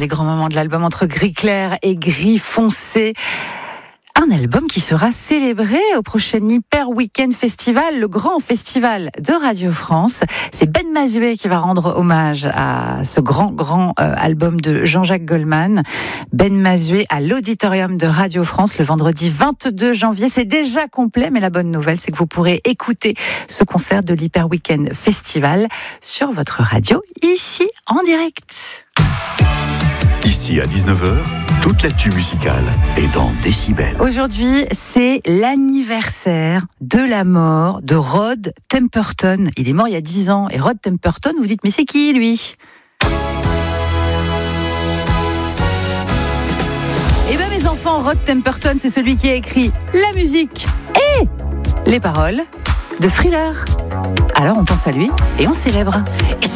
des grands moments de l'album entre gris clair et gris foncé. Un album qui sera célébré au prochain Hyper Weekend Festival, le grand festival de Radio France. C'est Ben Mazuet qui va rendre hommage à ce grand album de Jean-Jacques Goldman. Ben Mazuet à l'auditorium de Radio France le vendredi 22 janvier. C'est déjà complet, mais la bonne nouvelle, c'est que vous pourrez écouter ce concert de l'Hyper Weekend Festival sur votre radio, ici en direct. Ici à 19h, toute l'actu musicale est dans Décibel. Aujourd'hui, c'est l'anniversaire de la mort de Rod Temperton. Il est mort il y a 10 ans. Et Rod Temperton, vous dites, mais c'est qui lui ? Eh bien mes enfants, Rod Temperton, c'est celui qui a écrit la musique et les paroles de Thriller. Alors on pense à lui et on célèbre.